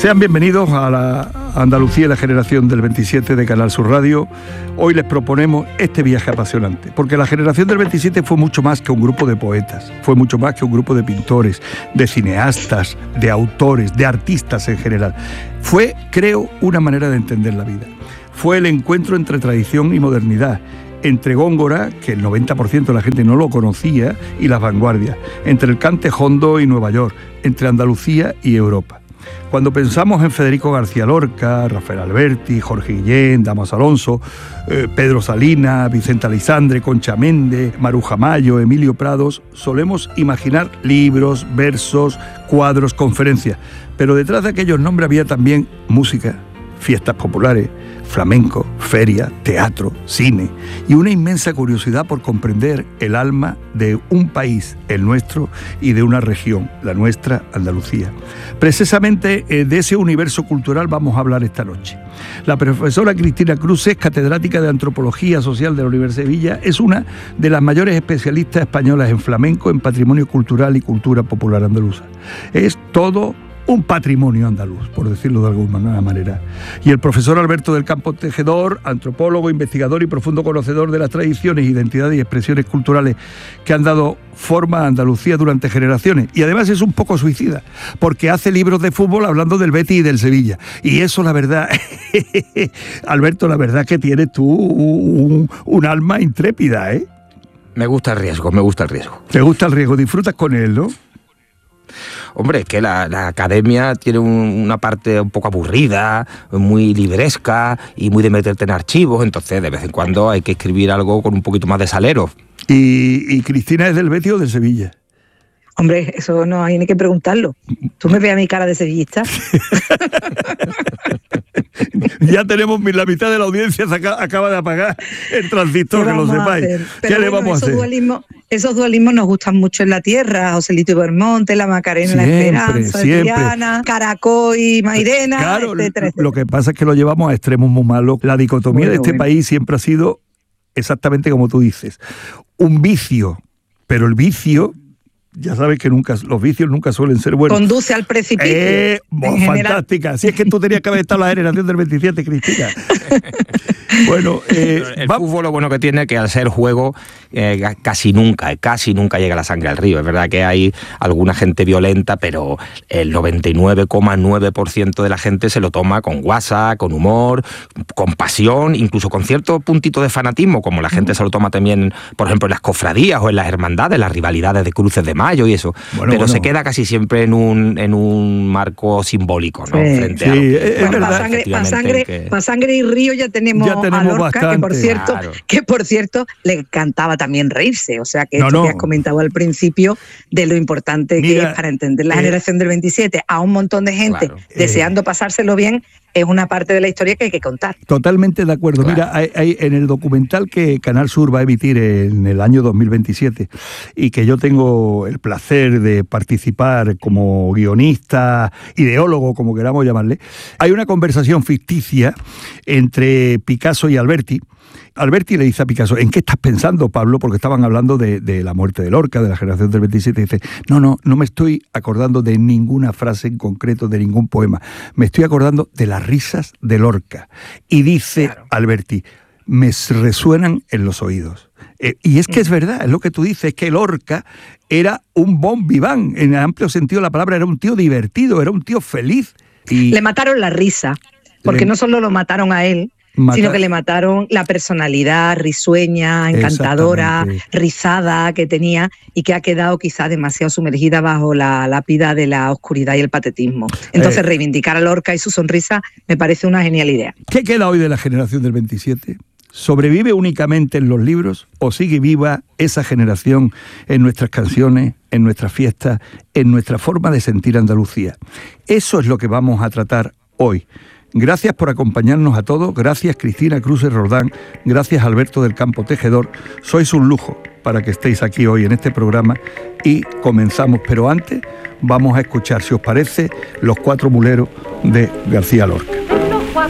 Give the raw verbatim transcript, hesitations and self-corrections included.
Sean bienvenidos a la Andalucía y la generación del veintisiete de Canal Sur Radio. Hoy les proponemos este viaje apasionante, porque la generación del veintisiete fue mucho más que un grupo de poetas, fue mucho más que un grupo de pintores, de cineastas, de autores, de artistas en general. Fue, creo, una manera de entender la vida. Fue el encuentro entre tradición y modernidad, entre Góngora, que el noventa por ciento de la gente no lo conocía, y las vanguardias, entre el cante jondo y Nueva York, entre Andalucía y Europa. Cuando pensamos en Federico García Lorca, Rafael Alberti, Jorge Guillén, Dámaso Alonso, eh, Pedro Salinas, Vicente Aleixandre, Concha Méndez, Maruja Mayo, Emilio Prados, solemos imaginar libros, versos, cuadros, conferencias. Pero detrás de aquellos nombres había también música, fiestas populares, flamenco, feria, teatro, cine y una inmensa curiosidad por comprender el alma de un país, el nuestro, y de una región, la nuestra, Andalucía. Precisamente de ese universo cultural vamos a hablar esta noche. La profesora Cristina Cruz es catedrática de Antropología Social de la Universidad de Sevilla, es una de las mayores especialistas españolas en flamenco, en patrimonio cultural y cultura popular andaluza. Es todo un patrimonio andaluz, por decirlo de alguna manera. Y el profesor Alberto del Campo Tejedor, antropólogo, investigador y profundo conocedor de las tradiciones, identidades y expresiones culturales que han dado forma a Andalucía durante generaciones. Y además es un poco suicida, porque hace libros de fútbol hablando del Betis y del Sevilla. Y eso, la verdad, Alberto, la verdad que tienes tú un, un alma intrépida, ¿eh? Me gusta el riesgo, me gusta el riesgo. ¿Te gusta el riesgo? Disfrutas con él, ¿no? Hombre, es que la, la academia tiene un, una parte un poco aburrida, muy libresca y muy de meterte en archivos, entonces de vez en cuando hay que escribir algo con un poquito más de salero. ¿Y, y Cristina es del Betis o del Sevilla? Hombre, eso no hay ni que preguntarlo. ¿Tú me ves a mi cara de sevillista? Ya tenemos la mitad de la audiencia, se acaba, acaba de apagar el transistor, que lo sepáis. ¿Qué le bueno, vamos a hacer? Dualismos, esos dualismos nos gustan mucho en la tierra. Joselito y Bermonte, la Macarena, siempre, la Esperanza, Triana, Caracol y Mairena, claro, etcétera, etcétera. Lo que pasa es que lo llevamos a extremos muy malos. La dicotomía bueno, de este bueno. país siempre ha sido exactamente como tú dices, un vicio, pero el vicio, ya sabes que nunca los vicios nunca suelen ser buenos. Conduce al precipicio. Eh, oh, fantástica. Si es que tú tenías que haber estado en la generación del veintisiete, Cristina. Bueno, eh, el va... fútbol lo bueno que tiene es que al ser juego eh, casi nunca, casi nunca llega la sangre al río. Es verdad que hay alguna gente violenta, pero el noventa y nueve coma nueve por ciento de la gente se lo toma con guasa, con humor, con pasión, incluso con cierto puntito de fanatismo, como la gente se lo toma también, por ejemplo, en las cofradías o en las hermandades, las rivalidades de cruces de mayo y eso. Bueno, pero bueno. se queda casi siempre en un, en un marco simbólico, ¿no? Sí, Frente sí, a lo que, es bueno, verdad. Para sangre, pa sangre, que... pa sangre y río ya tenemos, ya tenemos a Lorca, bastante. que por cierto, claro. que por cierto le encantaba también reírse, o sea que no, esto no. que has comentado al principio de lo importante Mira, que es para entender la eh, generación del veintisiete a un montón de gente claro. deseando eh, pasárselo bien, es una parte de la historia que hay que contar. Totalmente de acuerdo. Claro. Mira, hay, hay, en el documental que Canal Sur va a emitir en el año dos mil veintisiete y que yo tengo el placer de participar como guionista, ideólogo, como queramos llamarle, hay una conversación ficticia entre Picasso y Alberti. Alberti le dice a Picasso, ¿en qué estás pensando, Pablo? Porque estaban hablando de, de la muerte de Lorca, de la generación del veintisiete, y dice, no, no, no me estoy acordando de ninguna frase en concreto, de ningún poema, me estoy acordando de las risas de Lorca. Y dice claro. Alberti, me resuenan en los oídos. Eh, y es que es verdad, es lo que tú dices, es que Lorca era un bon vivant, en el amplio sentido de la palabra, era un tío divertido, era un tío feliz. Y le mataron la risa, porque le... no solo lo mataron a él, Mata... sino que le mataron la personalidad risueña, encantadora, rizada que tenía y que ha quedado quizá demasiado sumergida bajo la lápida de la oscuridad y el patetismo. Entonces eh... reivindicar a Lorca y su sonrisa me parece una genial idea. ¿Qué queda hoy de la generación del veintisiete? ¿Sobrevive únicamente en los libros o sigue viva esa generación en nuestras canciones, en nuestras fiestas, en nuestra forma de sentir Andalucía? Eso es lo que vamos a tratar hoy. Gracias por acompañarnos a todos, gracias Cristina Cruz Roldán, gracias Alberto del Campo Tejedor. Sois un lujo para que estéis aquí hoy en este programa y comenzamos, pero antes vamos a escuchar, si os parece, Los Cuatro Muleros de García Lorca.